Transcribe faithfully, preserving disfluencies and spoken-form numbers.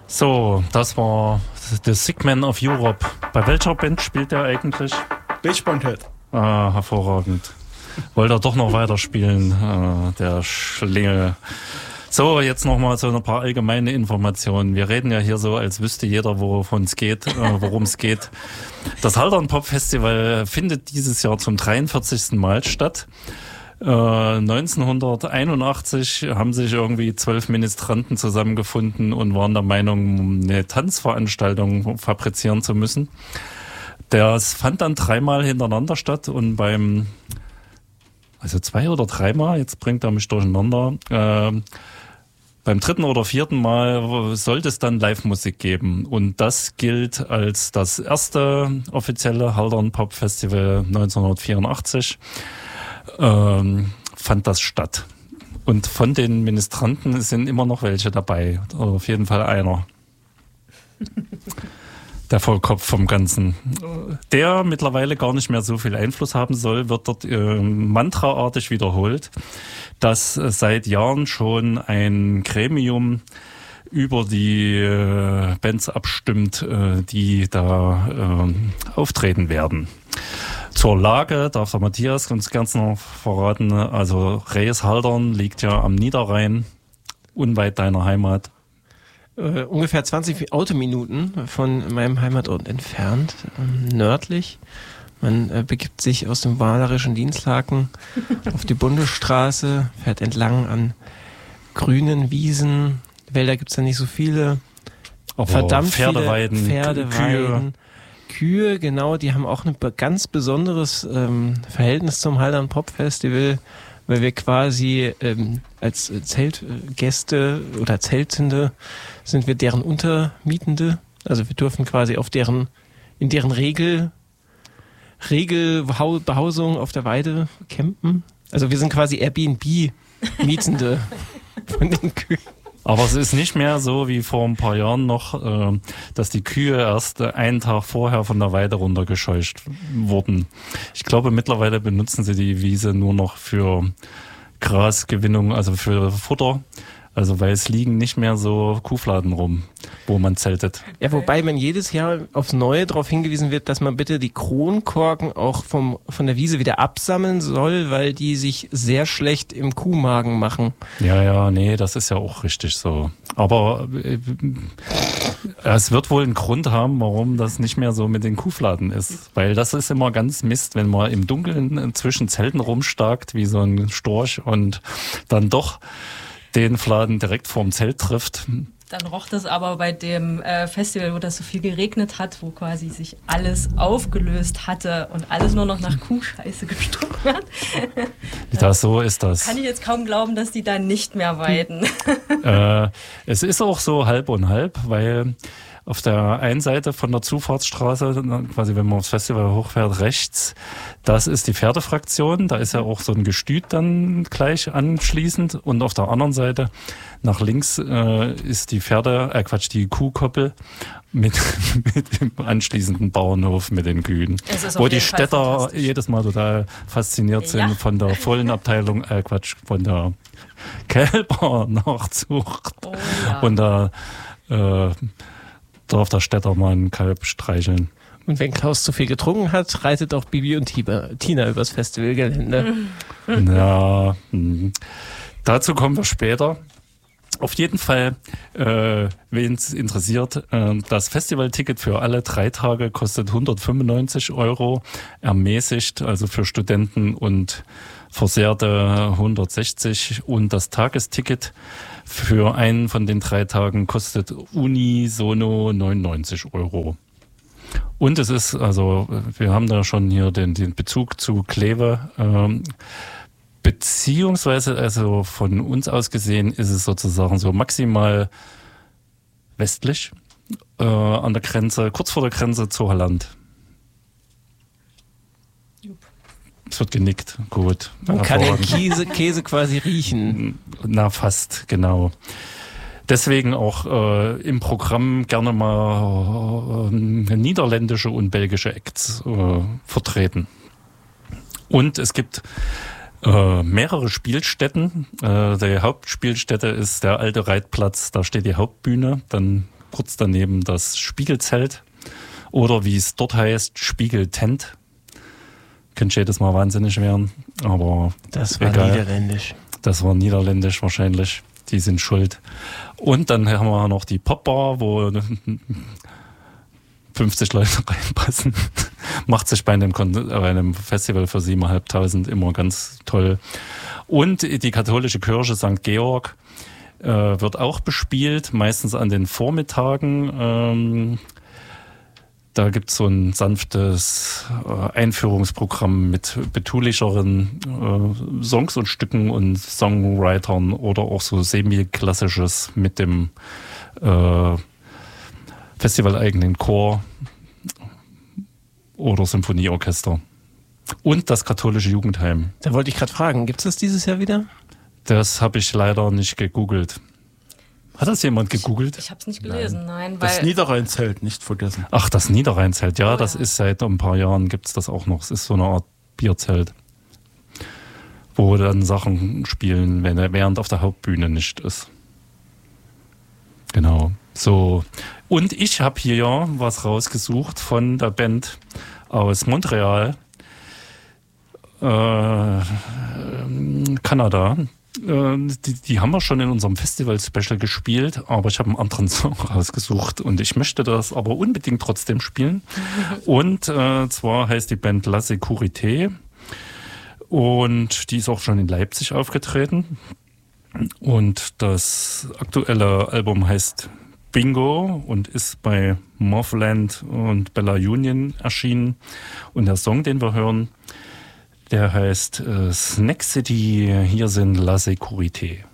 So, das war The Sick Man of Europe. Bei welcher Band spielt der eigentlich? Beach Head. Ah, hervorragend. Wollte er doch noch weiterspielen, ah, der Schlingel. So, jetzt nochmal so ein paar allgemeine Informationen. Wir reden ja hier so, als wüsste jeder, worum es geht, äh, worum es geht. Das Haldern Pop Festival findet dieses Jahr zum dreiundvierzigsten Mal statt. Äh, neunzehnhunderteinundachtzig haben sich irgendwie zwölf Ministranten zusammengefunden und waren der Meinung, eine Tanzveranstaltung fabrizieren zu müssen. Das fand dann dreimal hintereinander statt und beim, also zwei oder dreimal, jetzt bringt er mich durcheinander, äh, beim dritten oder vierten Mal sollte es dann Live-Musik geben. Und das gilt als das erste offizielle Haldern Pop Festival neunzehnhundertvierundachtzig. Ähm, fand das statt. Und von den Ministranten sind immer noch welche dabei. Oder auf jeden Fall einer. Der Vollkopf vom Ganzen. Der mittlerweile gar nicht mehr so viel Einfluss haben soll, wird dort äh, mantraartig wiederholt, dass äh, seit Jahren schon ein Gremium über die äh, Bands abstimmt, äh, die da äh, auftreten werden. Zur Lage darf der Matthias uns ganz noch verraten. Also Rees Haldern liegt ja am Niederrhein, unweit deiner Heimat. Uh, ungefähr zwanzig Autominuten von meinem Heimatort entfernt, ähm, nördlich. Man äh, begibt sich aus dem Walerischen Dienstlaken auf die Bundesstraße, fährt entlang an grünen Wiesen. Wälder gibt's da nicht so viele. Aber verdammt Pferdeweiden, viele Pferdeweiden. Kühe, genau, die haben auch ein ganz besonderes ähm, Verhältnis zum Haldern Pop Festival, weil wir quasi ähm, als Zeltgäste oder Zeltende sind wir deren Untermietende. Also wir dürfen quasi auf deren, in deren Regel, Regelbehausung auf der Weide campen. Also wir sind quasi Airbnb-Mietende von den Kühen. Aber es ist nicht mehr so wie vor ein paar Jahren noch, äh, dass die Kühe erst einen Tag vorher von der Weide runtergescheucht wurden. Ich glaube, mittlerweile benutzen sie die Wiese nur noch für Grasgewinnung, also für Futter. Also weil es liegen nicht mehr so Kuhfladen rum, wo man zeltet. Ja, wobei man jedes Jahr aufs Neue darauf hingewiesen wird, dass man bitte die Kronkorken auch vom von der Wiese wieder absammeln soll, weil die sich sehr schlecht im Kuhmagen machen. Ja, ja, nee, das ist ja auch richtig so. Aber äh, es wird wohl einen Grund haben, warum das nicht mehr so mit den Kuhfladen ist. Weil das ist immer ganz Mist, wenn man im Dunkeln zwischen Zelten rumstarkt, wie so ein Storch und dann doch den Fladen direkt vorm Zelt trifft. Dann roch das aber bei dem äh, Festival, wo das so viel geregnet hat, wo quasi sich alles aufgelöst hatte und alles nur noch nach Kuhscheiße gestunken hat. Ja, so ist das. Kann ich jetzt kaum glauben, dass die da nicht mehr weiden. äh, es ist auch so halb und halb, weil auf der einen Seite von der Zufahrtsstraße, quasi wenn man aufs Festival hochfährt, rechts, das ist die Pferdefraktion, da ist ja auch so ein Gestüt dann gleich anschließend und auf der anderen Seite nach links äh, ist die Pferde, äh Quatsch, die Kuhkoppel mit, mit dem anschließenden Bauernhof mit den Kühen. Wo die Städter jedes Mal total fasziniert sind ja. von der vollen Abteilung, äh Quatsch, von der Kälbernachzucht oh, ja. und da äh, darf der Städter mal ein Kalb streicheln. Und wenn Klaus zu viel getrunken hat, reitet auch Bibi und Tina übers Festivalgelände. Ja, mh. dazu kommen wir später. Auf jeden Fall, äh, wen es interessiert, äh, das Festivalticket für alle drei Tage kostet hundertfünfundneunzig Euro, ermäßigt, also für Studenten und Versehrte hundertsechzig und das Tagesticket für einen von den drei Tagen kostet unisono neunundneunzig Euro. Und es ist, also wir haben da schon hier den, den Bezug zu Kleve, ähm, beziehungsweise also von uns aus gesehen ist es sozusagen so maximal westlich äh, an der Grenze, kurz vor der Grenze zu Holland. Es wird genickt, gut. Man kann den Käse, Käse quasi riechen. Na, fast, genau. Deswegen auch äh, im Programm gerne mal äh, niederländische und belgische Acts äh, vertreten. Und es gibt äh, mehrere Spielstätten. Äh, die Hauptspielstätte ist der alte Reitplatz, da steht die Hauptbühne. Dann kurz daneben das Spiegelzelt oder wie es dort heißt, Spiegeltent. Könnte jedes Mal wahnsinnig werden, aber das war egal. niederländisch. Das war niederländisch wahrscheinlich. Die sind schuld. Und dann haben wir noch die Popbar, wo fünfzig Leute reinpassen. Macht sich bei einem, Kon- bei einem Festival für siebentausendfünfhundert immer ganz toll. Und die katholische Kirche Sankt Georg äh, wird auch bespielt, meistens an den Vormittagen. Ähm, da gibt es so ein sanftes äh, Einführungsprogramm mit betulicheren äh, Songs und Stücken und Songwritern oder auch so semi-klassisches mit dem äh, festivaleigenen Chor oder Symphonieorchester. Und das katholische Jugendheim. Da wollte ich gerade fragen, gibt es das dieses Jahr wieder? Das habe ich leider nicht gegoogelt. Hat das jemand gegoogelt? Ich, ich habe es nicht gelesen, nein. nein Das weil Niederrheinzelt, nicht vergessen. Ach, das Niederrheinzelt. Ja, Oh, das ja. ist seit ein paar Jahren gibt es das auch noch. Es ist so eine Art Bierzelt, wo dann Sachen spielen, wenn er während auf der Hauptbühne nicht ist. Genau. So. Und ich habe hier ja was rausgesucht von der Band aus Montreal, äh, Kanada. Äh, die, die haben wir schon in unserem Festival-Special gespielt, aber ich habe einen anderen Song rausgesucht und ich möchte das aber unbedingt trotzdem spielen. Und äh, zwar heißt die Band La Sécurité und die ist auch schon in Leipzig aufgetreten. Und das aktuelle Album heißt Bingo und ist bei Morphland und Bella Union erschienen. Und der Song, den wir hören, der heißt äh, Snack City. Hier sind La Sécurité.